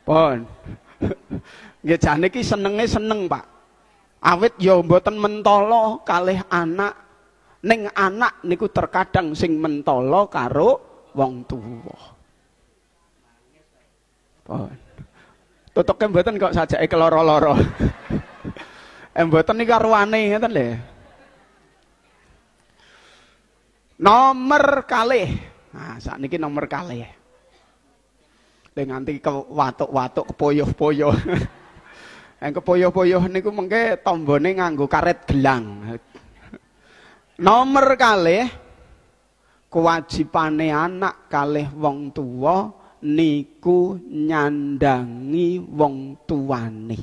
Pun. Nggih jane iki senenge seneng, Pak. Awit ya mboten mentala kalih anak. Ning anak niku terkadang sing mentala karo wong tuwa. Pun. Tutuke mboten kok sajake keloro-loro. Mboten iki karuane ngeten lho. Nomor kalih. Nah, sakniki nomor kalih. Lha nganti kewatuk-watuk kepoyoh-poyoh. Yang kepoyoh-poyoh niku mengke tombone nganggo karet gelang. Nomor kalih kewajibane anak kalih wong tuwa niku nyandangi wong tuwane.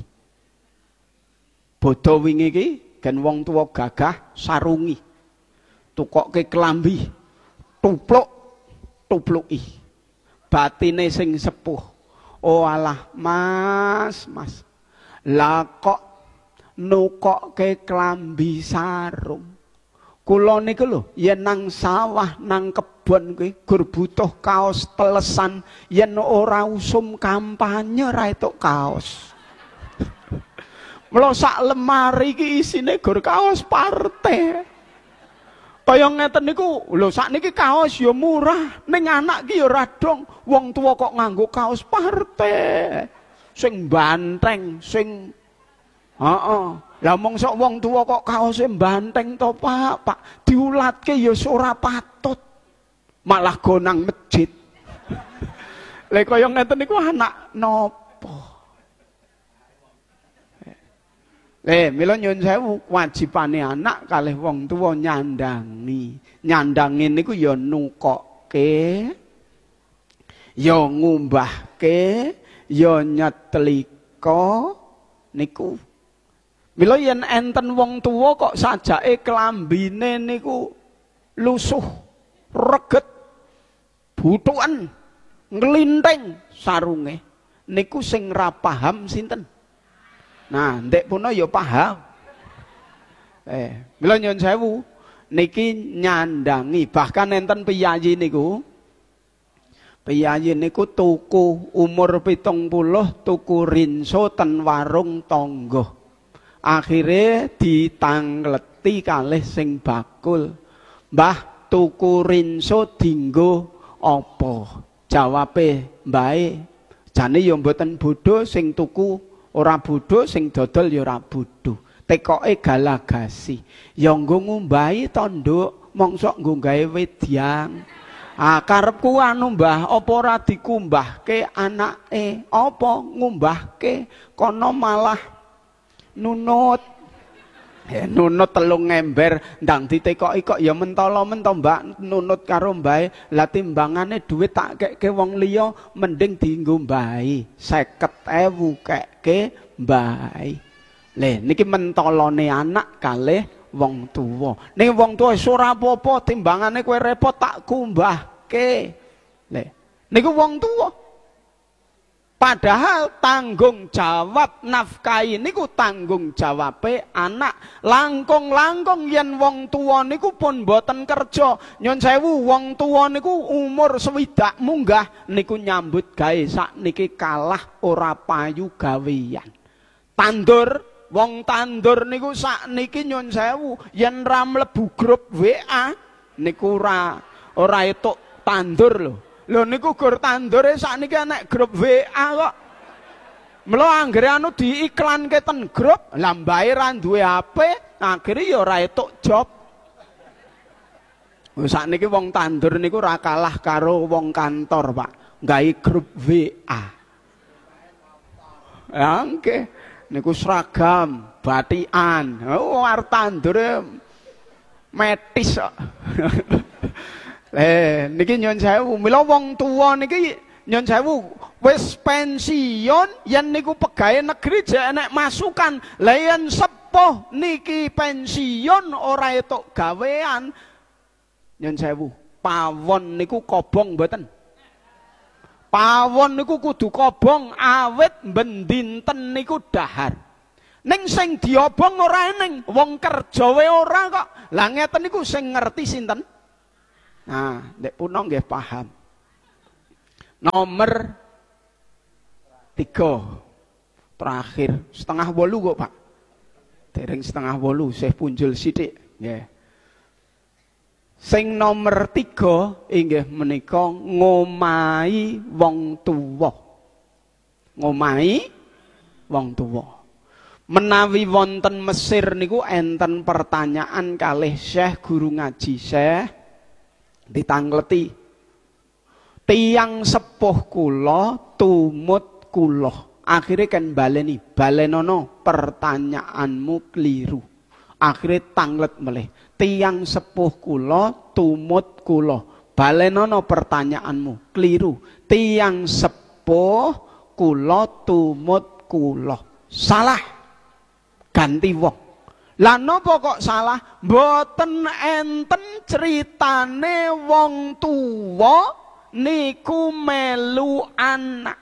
Bodho wingi iki gen wong tuwa gagah sarungi. Tukokke klambi, tupluki. Batine sing sepuh. Oh alah, Mas. Lah kok nukokke klambi sarung. Kula niku lho, yen nang sawah, nang kebon kuwi gur butuh kaos telesan, yen ora usum kampanye ra entuk kaos. Mula sak lemari iki isine gur kaos partai. Kaya ngeten niku, lho sakniki kaos ya murah, ning anak ki ya ora dong. Wong tuwa kok nganggo kaos partai. Sing banteng, sing lah mongso wong tuwa kok kaose banteng to, Pak. Diulatke ya ora patut. Malah gonang masjid. Lha kaya ngeten niku anak napa? Mila nyuwun sewu, wajibane anak kalih wong tuwa nyandangi. Nyandangi niku ya nukokke, ya ngumbahke, ya nyetlika niku. Mila yen enten wong tuwa kok sajake klambine niku lusuh, reget, butuken, nglinting sarunge. Niku sing ra paham sinten? Nah, ndek puno ya paham. Mila nyuwun sewu, niki nyandangi. Bahkan enten piyayi niku. Piyayi niku tuku umur 70 tuku rinso ten warung tangga. Akhire ditangleti kalih sing bakul. Mbah, tuku rinso dinggo apa? Jawabe mbae, jane ya mboten bodho sing tuku ora bodho, sing dodol ya ora bodho. Tekoke galagasi. Ya nggo ngumbahi to, Nduk, mongso nggo gawe wedyang. Karepku anu Mbah, apa ora dikumbahke anake? Apa ngumbahke? Kono malah nunut. Nunut 3 ember ndang ditekoki kok ya mentolo-mento, Mbak, nunut karo mbae. Lah timbangane dhuwit tak kekke wong liya mending dienggo mbae. 50.000 kekke mbae. Lha niki mentolone anak kalih wong tuwa. Ning wong tuwa wis ora apa-apa, timbangane kowe repot tak kumbahke. Lha niku wong tuwa. Padahal tanggung jawab nafkahi niku tanggung jawabe anak. Langkung-langkung yen wong tuwa niku pun boten kerja. Nyun sewu, wong tuwa niku umur 60 munggah niku nyambut gawe sakniki kalah ora payu gawean. Tandur, wong tandur niku sakniki nyun sewu, yen ra mlebu grup WA niku ora entuk tandur lho. Lho niku gur tandure sakniki enek grup WA kok. Mula anggere anu diiklanke ten grup, lah mbae ra duwe HP, akhire ya ora entuk job. Sakniki wong tandur niku ora kalah karo wong kantor, Pak. Gawe grup WA. Ya nggih, niku seragam, batikan. Oh, arep tandure metis kok. Niki nyun sewu, mila wong tuwa niki nyun sewu wis pensiun, yen niku pegawai negeri jek enek masukan. Lah yen sepuh niki pensiun ora entuk gawean, nyun sewu, pawon niku kobong mboten. Pawon niku kudu kobong awit ben dinten niku dahar. Ning sing diobong ora eneng, wong kerja wae ora kok. Lah ngeten niku sing ngerti sinten? Nah, ndek puno nggih paham. Nomor 3 terakhir 7:30 kok Pak. Dereng 7:30 sih punjul sithik nggih. Sing nomor 3 inggih menika ngomahi wong tuwa. Ngomahi wong tuwa. Menawi wonten Mesir niku enten pertanyaan kalih Syekh guru ngaji Syekh ditangleti. Tiyang sepuh kula tumut kula. Akhire kan balenono pertanyaanmu keliru. Akhire tanglet melih. Tiyang sepuh kula tumut kula. Balenono pertanyaanmu keliru. Tiyang sepuh kula tumut kula. Salah. Ganti wong. Lah napa kok salah? Mboten enten critane wong tuwa niku melu anak.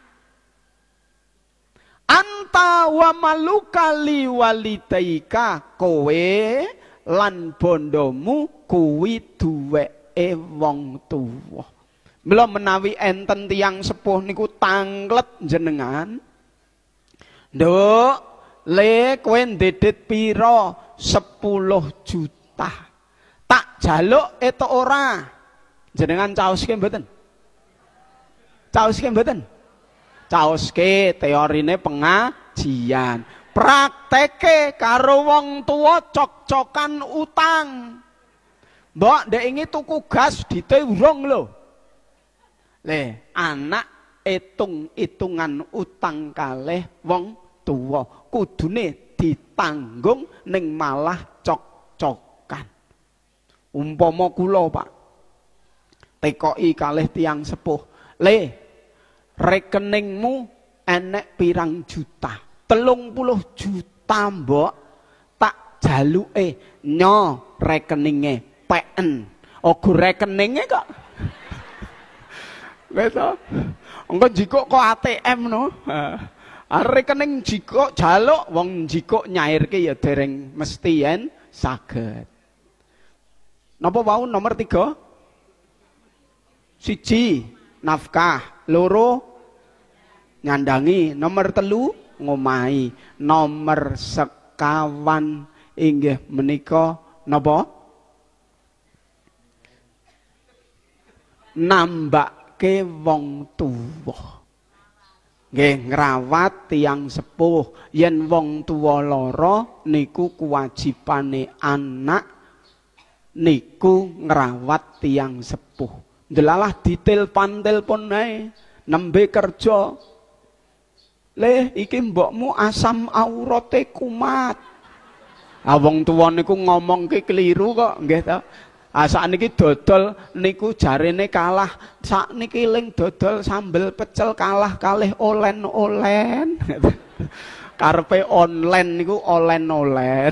Anta wa maluka li walidaika, kowe lan bondomu kuwi duweke wong tuwa. Mula menawi enten tiyang sepuh niku tanglet jenengan, nduk, le kowe ndedit pira? 10 juta. Tak jaluk eto ora? Jenengan caoske mboten? Caoske mboten? Caoske teorine pengajian. Prakteke karo wong tuwa cok-cokan utang. Mbok ndek ingi tuku gas diteurung lho. Le, anak itung-itungan utang kalih wong tuwa kudune ditanggung ning malah cok-cokan. Umpama kula Pak tekoki kalih tiyang sepuh, "Le, rekeningmu enek pirang juta?" 30 juta mbok. Tak jaluke nyo rekeninge PN. Ogo rekeninge kok. Wes to. Engko jikok kok ATM no. Rekening jikok jaluk wong jikok nyairke ya dereng mesti yen saged. Napa wau nomor 3? 1 nafkah, 2 nyandangi, nomor 3 ngomahi, nomor 50 inggih menika napa? Nambake wong tuwa. Nggih, ngrawat tiyang sepuh. Yen wong tuwa lara niku kewajibane anak niku ngrawat tiyang sepuh. Delalah ditelpon ae nembe kerja. Le, iki mbokmu asam aurate kumat. Wong tuwa niku ngomongke keliru kok, nggih ta. Sakniki dodol niku jarene kalah. Sakniki ling dodol sambel pecel kalah kalih olen-olen. Karepe online niku olen-olen.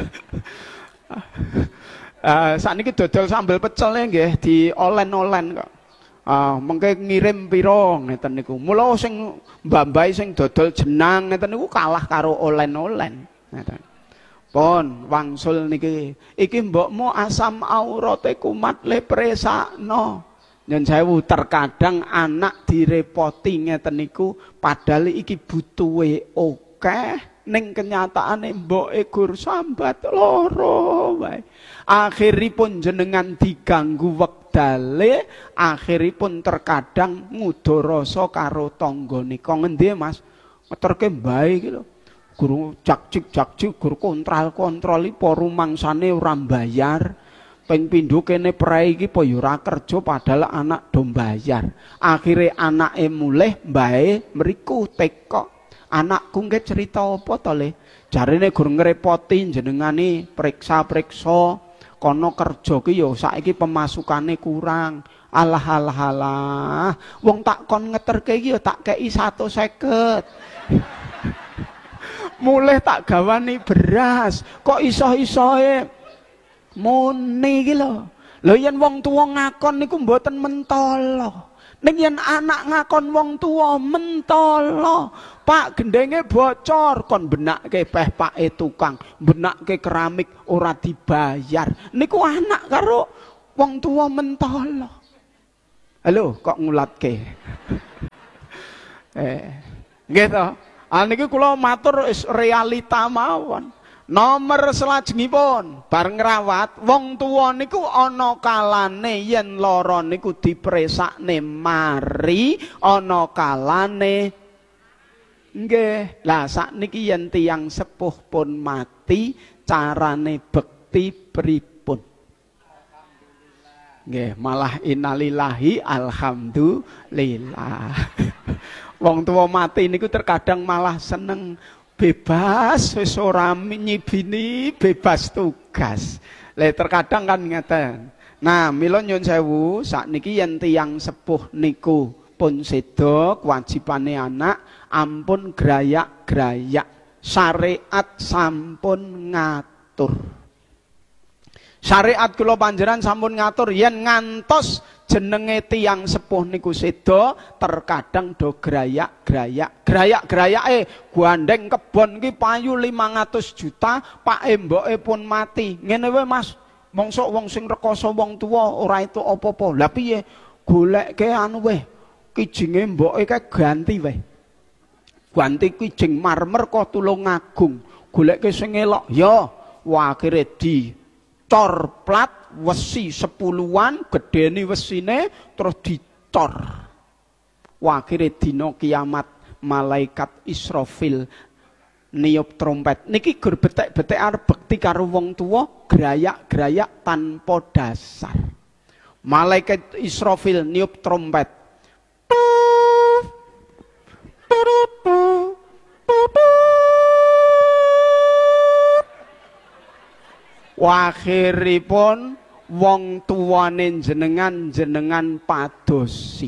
Sakniki dodol sambel pecel nggih di olen-olen kok. Mengke ngirim pira ngeten niku. Mula sing mbah-mbah sing dodol jenang ngeten niku kalah karo olen-olen. Ngeten. Pun wangsul niki, iki mbokmu asam aurate kumat le presakno. Nyen sewu terkadang anak direpoti ngeten niku padahal iki butuhe akeh ning kenyataane mboke gur sambat loro wae. Akhiripun jenengan diganggu wektale, akhiripun terkadang ngudharasa karo tangga nika. Ngendi Mas? Ngeterke mbae iki lho. Guru jakjik guru kontrol-kontroli po rumangsane ora mbayar. Ping pindho kene prei iki po ya ora kerja padahal anak do mbayar. Akhire anake mulih mbae mriku teko. Anakku nggih cerita apa to Le? Jarine gur ngrepoti jenengane periksa-periksa kono kerja ki ya saiki pemasukane kurang. Alah. Wong tak kon ngeterke iki ya tak kei 150. Mulih tak gawani beras, kok iso-isoe muni iki lho. Lho yen wong tuwa ngakon niku mboten mentolo. Ning yen anak ngakon wong tuwa mentolo. Pak gendenge bocor kon benakke peh-pake tukang, benakke keramik ora dibayar. Niku anak karo wong tuwa mentolo. Halo, kok ngulatke? Nggih to. Niki kula matur realita mawon. Nomor selajengipun bareng ngrawat wong tuwa niku ana kalane yen lara niku dipresakne mari, ana kalane nggih. Lah sakniki yen tiyang sepuh pun mati carane bekti pripun? Nggih, malah innalillahi alhamdulillah. Wong tuwa mati niku terkadang malah seneng bebas, wis ora nyibini, bebas tugas. Lah terkadang kan ngeten. Nah, mila nyuwun sewu, sakniki yen tiyang sepuh niku pun seda, kewajibane anak ampun grayak-grayak. Syariat sampun ngatur. Syariat kula panjenengan sampun ngatur yen ngantos jenenge tiyang sepuh niku seda terkadang do grayak-grayake gandeng kebon iki payu 500 juta, pak mboke pun mati. Ngene wae Mas, mongso wong sing rekoso wong tuwa ora itu apa-apa. Lah piye golekke anu wae kijinge mboke kae ganti wae. Ganti kijing marmer kok Tulungagung. Golekke sing elok ya akhire dicor plat wesi 10-an, gedeni wesine terus dicor. Akhire dina kiamat malaikat Israfil niup trompet. Niki gur betek-betek arep bekti karo wong tuwa, grayak-grayak tanpa dasar. Malaikat Israfil niup trompet. Akhiripun wong tuwane jenengan padosi.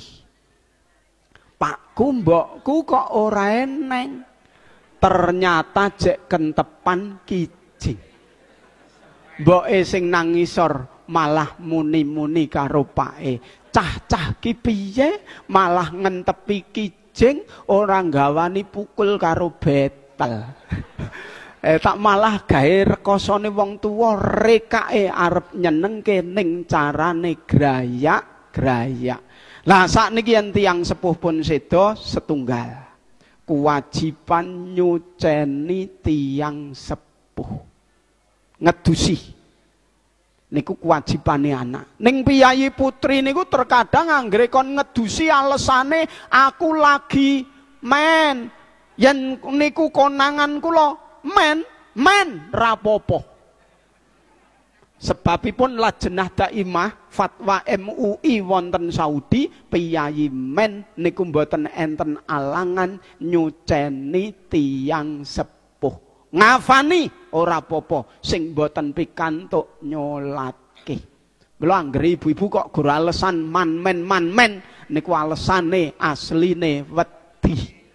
Pakku mbokku kok ora eneng. Ternyata jek kentepan kijing. Mboke sing nang ngisor malah muni-muni karo pake. Cah-cah ki piye malah ngentepi kijing ora gawani pukul karo betel. Tak malah gawe rekosane wong tuwa rekake arep nyenengke ning carane grayak-grayak. Lah sakniki yen tiyang sepuh pun seda setunggal. Kewajiban nyuceni tiyang sepuh. Ngedusi. Niku kewajibane anak. Ning piyayi putri niku terkadang anggere kon ngedusi alesane aku lagi men. Yen niku konangan kula men rapopo. Sebabipun Lajnah Daimah fatwa MUI wonten Saudi piyayi men niku mboten enten alangan nyuceni tiyang sepuh. Ngafani ora apa-apa sing mboten pikantuk nyolatke. Mula anggere ibu-ibu kok gur alesan man men niku alesane asline wedi.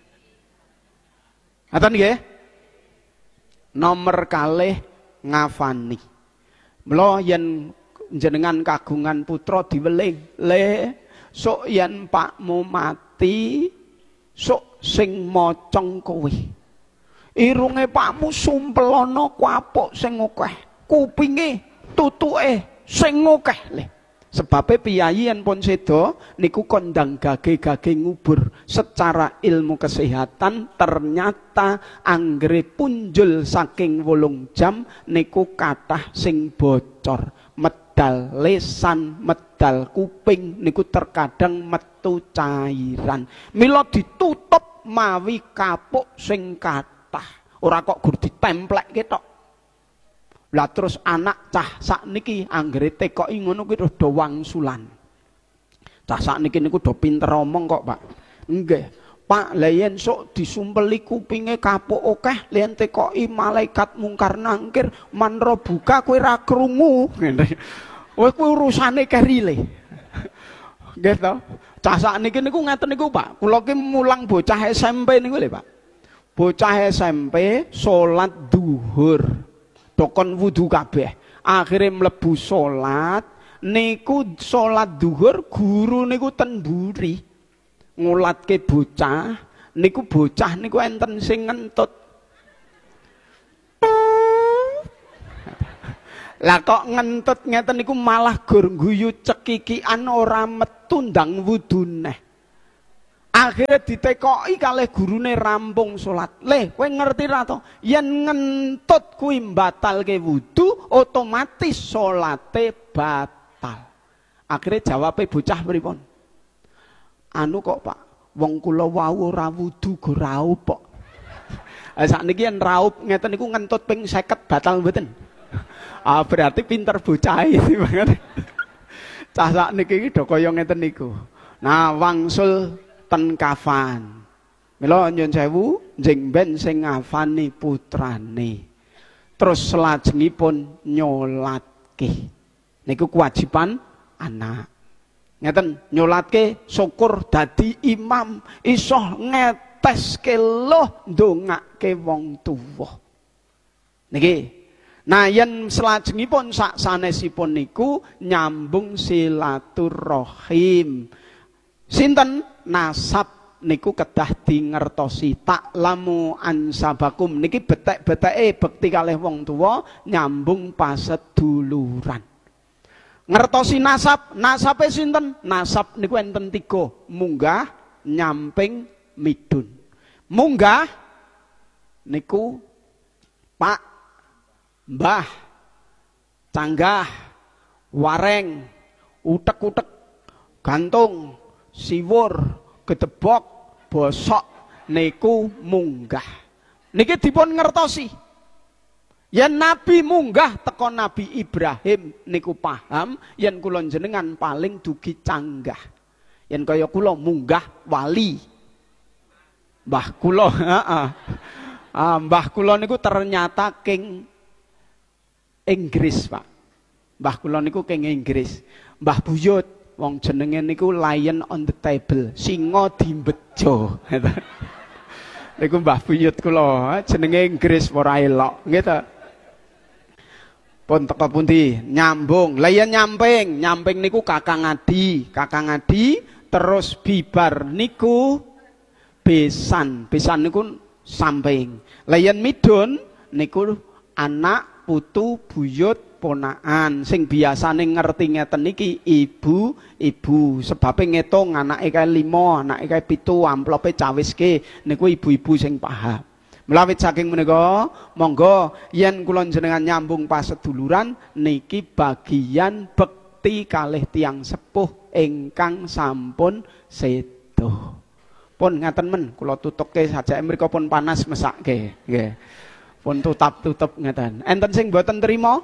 Ngoten nggih? Nomor kalih ngafani. Mula yen jenengan kagungan putra diweling, le sok yen pakmu mati, sok sing mocong kowe. Irunge pakmu sumpelana kuapuk sing akeh, kupinge tutuke sing akeh le. Sebabe piyayi yen pun seda niku kondang gage-gage ngubur secara ilmu kesehatan ternyata anggere punjul saking 8 jam niku kathah sing bocor. Medal lesan, medal kuping niku terkadang metu cairan. Mila ditutup mawi kapuk sing kathah. Ora kok gur ditemplekke tok. Lah terus anak cah sakniki anggere tekoki ngono kuwi do wangsulan. Cah sakniki niku do pinter omong kok, Pak. Nggih. Pak, lha yen sok disumpeli kupinge kapuk akeh, yen tekoki malaikat mungkar nangkir manro buka kowe ra krungu. Ngene. Wis kuwi urusane kerile. Nggih to? Cah sakniki niku ngeten niku, Pak. Kula ki mulang bocah SMP niku lho, Pak. Bocah SMP salat duhur. Dokon wudu kabeh. Akhire mlebu salat, niku salat duhur guru niku ten mburi. Ngulatke bocah, niku bocah niku enten sing ngentut. Lah kok ngentut ngeten niku malah gur guyu cekikian ora metu ndang wudu neh. Akhirnya ditekoki kalih gurune rampung salat. Le, kowe ngerti ra to? Yen ngentut kuwi mbatalke wudu, otomatis salate batal. Akhirnya jawabe bocah pripun? Anu kok Pak, wong kula wau ora wudu go raup kok. Sakniki yen raup ngeten niku ngentut ping 50 batal mboten? Berarti pinter bocah iki banget. Cah sakniki do kaya ngeten niku. Nah, wangsul ten kafan. Mila nyun sewu, njing ben sing ngafani putrane. Terus selajengipun nyolatke. Niku kewajiban anak. Ngeten, nyolatke syukur dadi imam, iso ngeteske loh ndongake wong tuwa. Niki. Nah, yen selajengipun sak sanesipun niku nyambung silaturahim. Sinten nasab niku kedah dingertosi taklamu ansabakum niki betek-beteke bekti kalih wong tuwa nyambung paseduluran. Ngertosi nasab, nasabe sinten? Nasab niku enten 3, munggah, nyamping, midun. Munggah niku Pak, Mbah, canggah, wareng, utek-utek, gantung, siwur, gedebok, bosok niku munggah. Niki dipun ngertosi. Yen Nabi munggah teko Nabi Ibrahim niku paham yen kula jenengan paling dugi canggah. Yen kaya kula munggah wali. Mbah kula, mbah kula niku ternyata king Inggris, Pak. Mbah kula niku king Inggris. Mbah buyut wong jenenge niku lion on the table, singa dimbejo. Niku mbah buyut kula, jenenge Inggris ora elok, gitu. Pun teko pundi? Nyambung. Lah yen nyamping, nyamping niku Kakang Adi, terus bibar niku besan. Besan niku samping. Lah yen midun niku anak, putu, buyut, ponakan. Sing biasane ngerti ngeten niki ibu sebabe ngitung anake kae 5, anake kae 7, amplope cawiske niku ibu-ibu sing paham. Melawit saking menika, monggo yen kula jenengan nyambung paseduluran niki bagian bekti kalih tiyang sepuh ingkang sampun sedo. Pun ngaten men, kula tutukke sajake mriku pun panas mesake, nggih. Pun tutap-tutup ngeten. Enten sing mboten trima?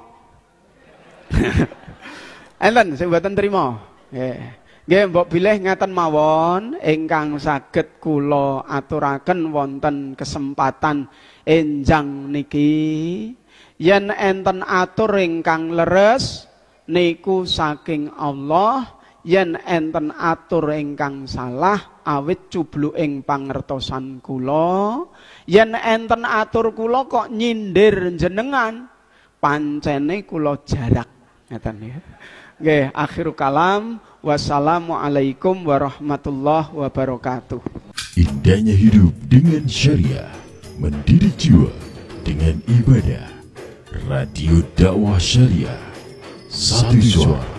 Enten sing mboten trima? Nggih. Nggih, mbok bilih ngeten mawon ingkang saged kula aturaken wonten kesempatan enjang niki. Yen enten atur ingkang leres niku saking Allah, yen enten atur ingkang salah awit cubluking pangertosan kula. Yen enten atur kula kok nyindir jenengan, pancene kula jarak. Ngeten ya. Nggih, akhir kalam. Wassalamualaikum warahmatullahi wabarakatuh. Indahnya hidup dengan syariah, mendidik jiwa dengan ibadah. Radio Dakwah Syariah, satu suara.